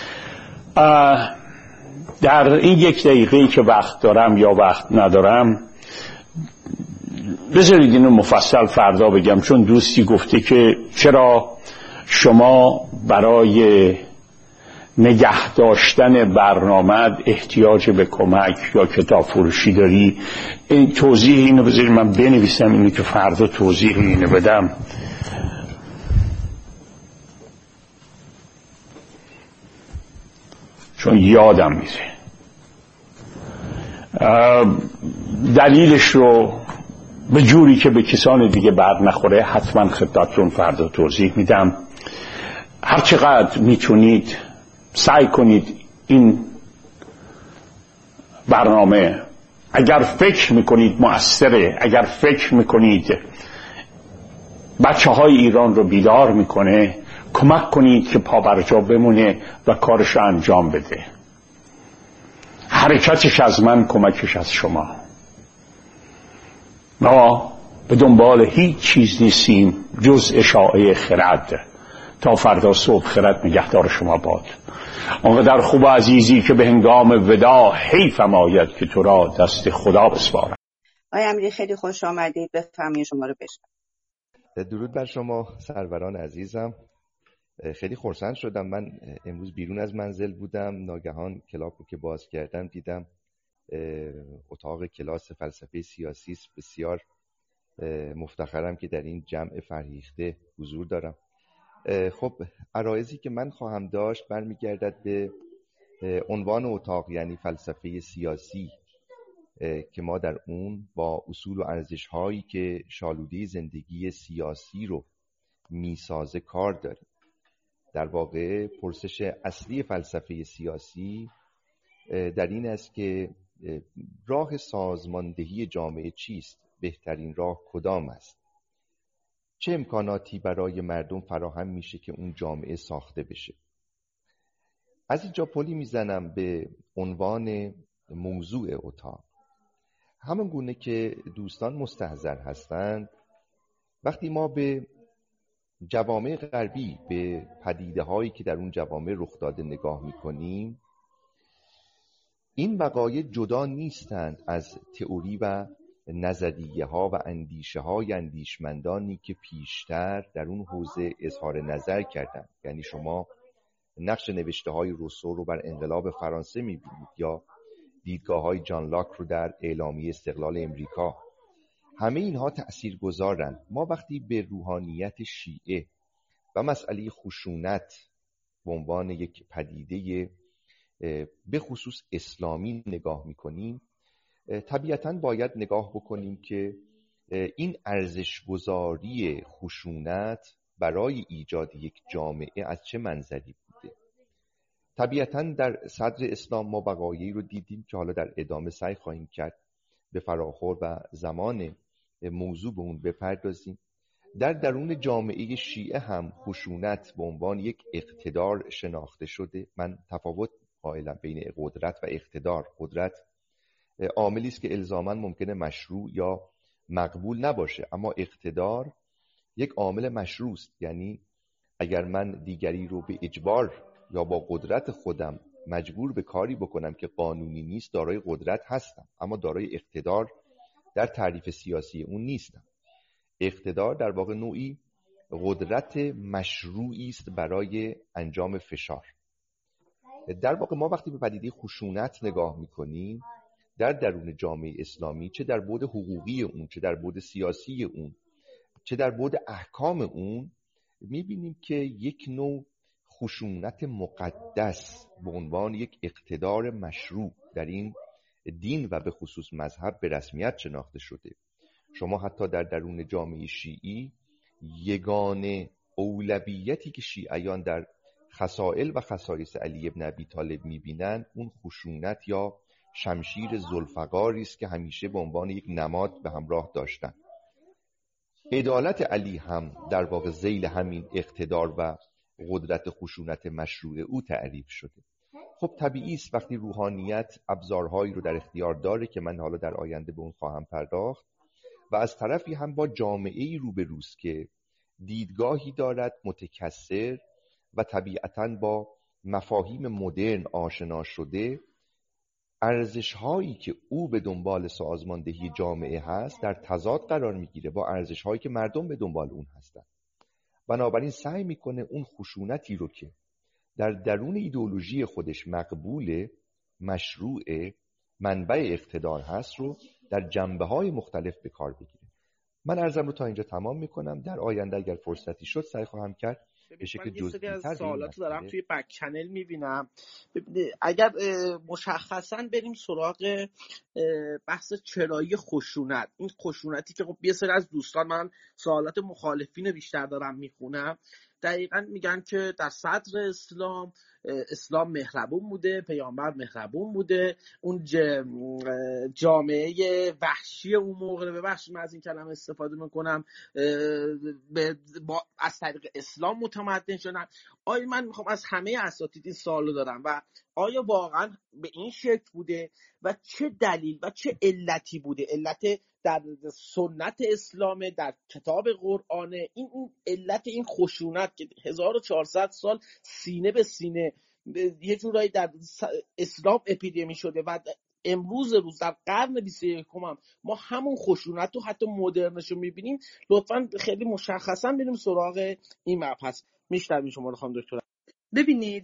در این 1 دقیقه‌ای که وقت دارم یا وقت ندارم، بذارید اینو مفصل فردا بگم، چون دوستی گفته که چرا شما برای نگه داشتن برنامه احتیاج به کمک یا کتاب فروشی داری. این توضیح اینو بذارید من بنویسم، اینو که فردا توضیح اینو بدم. چون یادم میره. دلیلش رو به جوری که به کسان دیگه بر نخوره حتما خدمتتون فردا توضیح میدم. هر چقدر میتونید سعی کنید این برنامه، اگر فکر میکنید مؤثره، اگر فکر میکنید بچه های ایران رو بیدار میکنه، کمک کنید که پا بر جا بمونه و کارش رو انجام بده. حرکتش از من، کمکش از شما. ما به دنبال هیچ چیز نیستیم جز اشاعه خرد. تا فردا صبح خرد نگهدار شما باد. آنقدر خوب و عزیزی که به هنگام وداع حیفم آید که تو را دست خدا بسپارم. آقای امیری خیلی خوش آمدید، بفرمایید شما رو بشنویم. درود بر شما سروران عزیزم. خیلی خرسند شدم. من امروز بیرون از منزل بودم، ناگهان کلاپ رو که باز کردم دیدم اتاق کلاس فلسفه سیاسی است. بسیار مفتخرم که در این جمع فرهیخته حضور دارم. خب عرایضی که من خواهم داشت برمیگردد به عنوان اتاق، یعنی فلسفه سیاسی، که ما در اون با اصول و ارزش‌هایی که شالوده زندگی سیاسی رو میسازه کار داریم. در واقع پرسش اصلی فلسفه سیاسی در این است که راه سازماندهی جامعه چیست؟ بهترین راه کدام است؟ چه امکاناتی برای مردم فراهم میشه که اون جامعه ساخته بشه؟ از اینجا پلی میزنم به عنوان موضوع اتاق. همون گونه که دوستان مستحضر هستند، وقتی ما به جوامع غربی، به پدیده هایی که در اون جوامع رخ داده نگاه میکنیم، این وقایع جدا نیستند از تئوری و نظریه ها و اندیشه های اندیشمندانی که پیشتر در اون حوزه اظهار نظر کردند. یعنی شما نقش نوشته های روسو رو بر انقلاب فرانسه میبینید یا دیدگاه های جان لاک رو در اعلامیه استقلال امریکا. همه اینها تأثیر گذارند. ما وقتی به روحانیت شیعه و مسئله خشونت به عنوان یک پدیده به خصوص اسلامی نگاه میکنیم، طبیعتاً باید نگاه بکنیم که این ارزش‌گذاری خشونت برای ایجاد یک جامعه از چه منظری بوده. طبیعتاً در صدر اسلام ما وقایعی رو دیدیم که حالا در ادامه سعی خواهیم کرد به فراخور و زمان موضوع به اون بپردازیم. در درون جامعه شیعه هم خشونت به عنوان یک اقتدار شناخته شده. من تفاوت قائلم بین قدرت و اقتدار. قدرت عاملی است که الزاماً ممکنه مشروع یا مقبول نباشه، اما اقتدار یک عامل مشروع است. یعنی اگر من دیگری رو به اجبار یا با قدرت خودم مجبور به کاری بکنم که قانونی نیست، دارای قدرت هستم، اما دارای اقتدار در تعریف سیاسی اون نیستم. اقتدار در واقع نوعی قدرت مشروعی است برای انجام فشار. در واقع ما وقتی به پدیده خشونت نگاه میکنیم در درون جامعه اسلامی، چه در بعد حقوقی اون، چه در بعد سیاسی اون، چه در بعد احکام اون، میبینیم که یک نوع خشونت مقدس به عنوان یک اقتدار مشروع در این دین و به خصوص مذهب به رسمیت شناخته شده. شما حتی در درون جامعه شیعی یگانه اولویتی که شیعیان در خصائل و خصایص علی ابن ابی طالب میبینن اون خشونت یا شمشیر ذوالفقاری است که همیشه به عنوان یک نماد به همراه داشتن. عدالت علی هم در واقع ذیل همین اقتدار و قدرت خشونت مشروع او تعریف شده. خب طبیعی است وقتی روحانیت ابزارهایی رو در اختیار داره که من حالا در آینده به اون خواهم پرداخت و از طرفی هم با جامعه‌ای روبروست که دیدگاهی دارد متکثر و طبیعتاً با مفاهیم مدرن آشنا شده، ارزش‌هایی که او به دنبال سازماندهی جامعه هست در تضاد قرار میگیره با ارزش‌هایی که مردم به دنبال اون هستن. بنابراین سعی میکنه اون خشونتی رو که در درون ایدئولوژی خودش مقبول، مشروع، منبع اقتدار هست رو در جنبه‌های مختلف به کار بگیره. من عرضم رو تا اینجا تمام میکنم. در آینده اگر فرصتی شد سعی خواهم کرد به شکل جزئی‌تر. از سوالات دارم توی بک چنل میبینم. اگر مشخصا بریم سراغ بحث چرایی خشونت، این خشونتی که خب یه سری از دوستان، من سوالات مخالفین بیشتر دارم میخونم، دقیقا میگن که در صدر اسلام مهربون بوده، پیامبر مهربون بوده، اون جامعه وحشی اون موقع، ببخشید من از این کلمه استفاده میکنم، از طریق اسلام متمدن شدن. آیا من میخوام از همه اساتید این سوالو دارم و آیا واقعا به این شکل بوده و چه دلیل و چه علتی بوده؟ علت در سنت اسلامه، در کتاب قرآنه، این علت این خشونت که 1400 سال سینه به سینه یه جورایی در اسلام اپیدمی شده و امروز در قرن 21 هم ما همون خشونت رو حتی مدرنش رو میبینیم. لطفاً خیلی مشخصا بریم سراغ این مبحث. میشنویم شما رو خانم دکتر. ببینید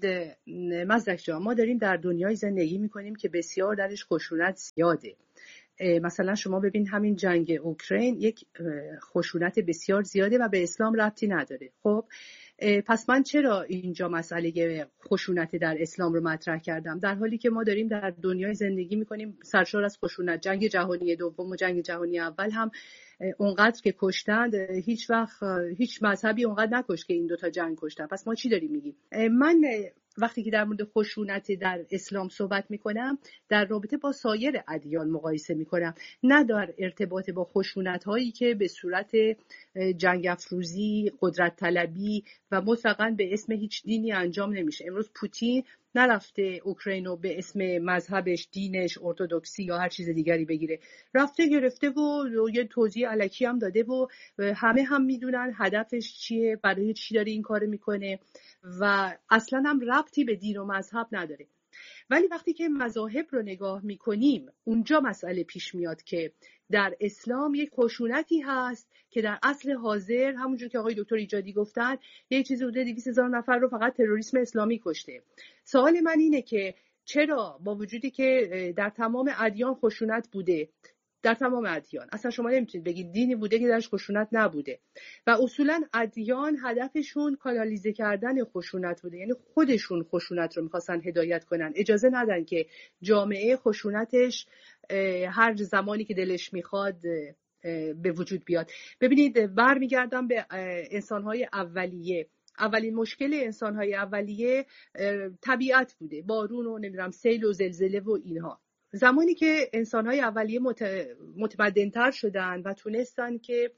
مزدک جان، ما داریم در دنیای زندگی میکنیم که بسیار درش خشونت زیاده. مثلا شما ببین همین جنگ اوکراین یک خشونت بسیار زیاده و به اسلام ربطی نداره. خب پس من چرا اینجا مسئله خشونت در اسلام رو مطرح کردم، در حالی که ما داریم در دنیای زندگی میکنیم سرشار از خشونت؟ جنگ جهانی دوم و جنگ جهانی اول هم اونقدر که کشتند، هیچ وقت هیچ مذهبی اونقدر نکشت که این دوتا جنگ کشتن. پس ما چی داریم میگیم؟ من وقتی که در مورد خشونت در اسلام صحبت میکنم در رابطه با سایر ادیان مقایسه میکنم، نه در ارتباط با خشونت هایی که به صورت جنگ افروزی، قدرت طلبی و مطلقاً به اسم هیچ دینی انجام نمیشه. امروز پوتین نرفته اوکراینو به اسم مذهبش، دینش، ارتدوکسی یا هر چیز دیگری بگیره، رفته گرفته و یه توضیح الکی هم داده و همه هم میدونن هدفش چیه، برای چی داره این کارو میکنه و اصلا هم ربطی به دین و مذهب نداره. ولی وقتی که مذاهب رو نگاه میکنیم اونجا مسئله پیش میاد که در اسلام یک خشونتی هست که در عصر حاضر همونجور که آقای دکتر ایجادی گفتن یه چیزی حدود 200,000 نفر رو فقط تروریسم اسلامی کشته. سوال من اینه که چرا با وجودی که در تمام ادیان خشونت بوده، در تمام ادیان اصلا شما نمیتونید بگید دینی بوده که درش خشونت نبوده و اصولا ادیان هدفشون کانالیزه کردن خشونت بوده، یعنی خودشون خشونت رو میخواستن هدایت کنن، اجازه ندن که جامعه خشونتش هر زمانی که دلش میخواد به وجود بیاد. ببینید برمیگردم به انسانهای اولیه. اولین مشکل انسانهای اولیه طبیعت بوده، بارون و نمیدونم سیل و زلزله و اینها. زمانی که انسان‌های اولیه متمدن‌تر شدن و تونستن که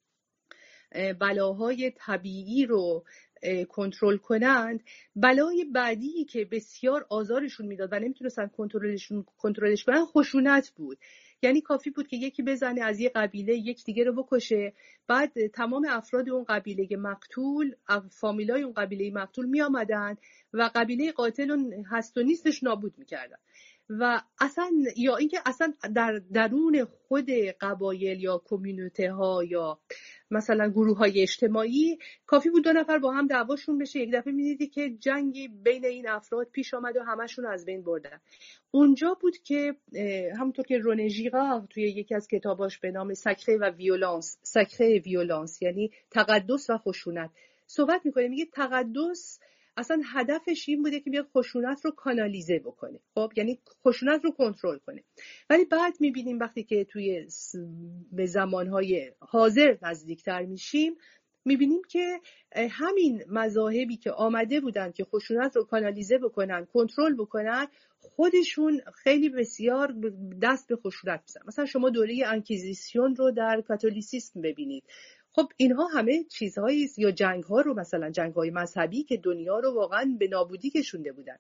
بلاهای طبیعی رو کنترل کنند، بلای بعدی که بسیار آزارشون میداد و نمیتونستن کنترلش کنن خشونت بود. یعنی کافی بود که یکی بزنه از یه قبیله یک دیگه رو بکشه، بعد تمام افراد اون قبیله مقتول، فامیلای اون قبیله مقتول می آمدن و قبیله قاتل و هست و نیستش نابود میکردن. و اصلا یا اینکه اصلا در درون خود قبایل یا کمیونیته ها یا مثلا گروه های اجتماعی کافی بود 2 نفر با هم دعواشون بشه، یک دفعه می‌دیدی که جنگی بین این افراد پیش آمد و همشون از بین بردن. اونجا بود که همونطور که رونه ژیرار توی یکی از کتاباش به نام سکره و ویولانس یعنی تقدس و خشونت صحبت می‌کنه، میگه تقدس اصلا هدفش این بوده که بیاد خشونت رو کانالیزه بکنه، خب یعنی خشونت رو کنترل کنه. ولی بعد میبینیم وقتی که توی به زمانهای حاضر نزدیکتر میشیم میبینیم که همین مذاهبی که آمده بودن که خشونت رو کانالیزه بکنن، کنترل بکنن، خودشون خیلی بسیار دست به خشونت میزنن. مثلا شما دوره انکیزیسیون رو در کاتولیسیسم ببینید. خب اینها همه چیزهایی یا جنگ‌ها رو، مثلا جنگ‌های مذهبی که دنیا رو واقعا به نابودی کشونده بودن.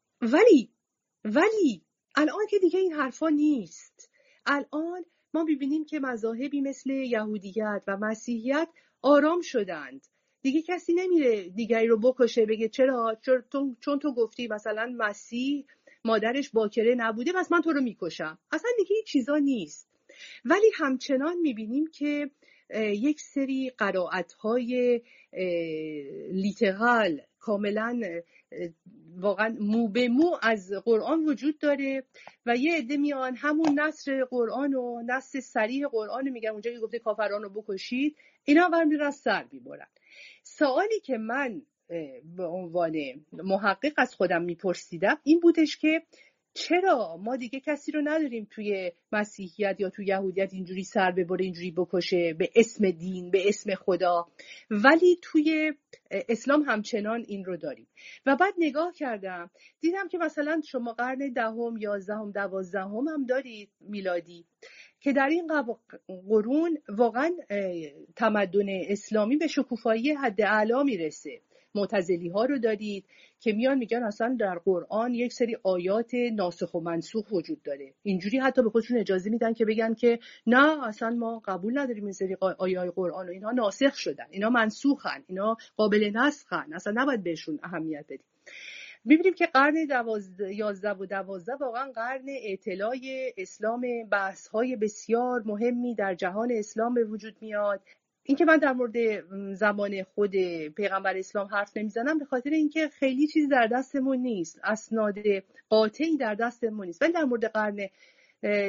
ولی الان که دیگه این حرفا نیست. الان ما می‌بینیم که مذاهبی مثل یهودیت و مسیحیت آرام شدند. دیگه کسی نمیره دیگری رو بکشه بگه چرا چون تو گفتی مثلا مسیح مادرش باکره نبوده پس من تو رو میکشم. اصلا دیگه این چیزا نیست. ولی همچنان می‌بینیم که یک سری قرائت‌های لیترال کاملا واقعا مو به مو از قرآن وجود داره و یه عده میان همون نص قرآن و نص صریح قرآن میگن اونجا که گفته کافران رو بکشید، اینا برمی‌دارن از سر میبرن. سوالی که من به عنوان محقق از خودم میپرسیدم این بودش که چرا ما دیگه کسی رو نداریم توی مسیحیت یا توی یهودیت اینجوری سر ببره، اینجوری بکشه به اسم دین، به اسم خدا، ولی توی اسلام همچنان این رو داریم. و بعد نگاه کردم دیدم که مثلا شما قرن 10، 11، 12 هم دارید میلادی که در این قرون واقعا تمدن اسلامی به شکوفایی حد اعلا میرسه. معتزلی ها رو دارید که میان میگن اصلا در قرآن یک سری آیات ناسخ و منسوخ وجود داره. اینجوری حتی به خودشون اجازه میدن که بگن که نه اصلا ما قبول نداریم این سری آیات قرآن و اینها ناسخ شدن، اینا منسوخن، اینا قابل نسخن، اصلا نباید بهشون اهمیت بدیم. می‌بینیم که قرن 11 و 12 واقعا قرن اطلاع اسلام، بحث‌های بسیار مهمی در جهان اسلام به وجود میاد. اینکه من در مورد زمان خود پیغمبر اسلام حرف نمیزنم به خاطر اینکه خیلی چیزی در دستمون نیست، اسناد قاطعی در دستمون نیست، ولی در مورد قرن